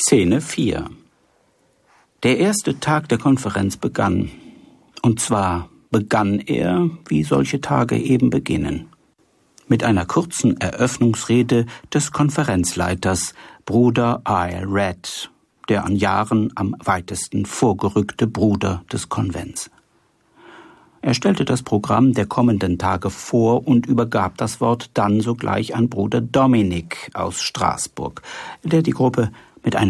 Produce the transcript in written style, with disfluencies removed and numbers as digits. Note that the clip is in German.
Szene 4. Der erste Tag der Konferenz begann. Und zwar begann er, wie solche Tage eben beginnen, mit einer kurzen Eröffnungsrede des Konferenzleiters, Bruder I. Red, der an Jahren am weitesten vorgerückte Bruder des Konvents. Er stellte das Programm der kommenden Tage vor und übergab das Wort dann sogleich an Bruder Dominik aus Straßburg, der die Gruppe mit einer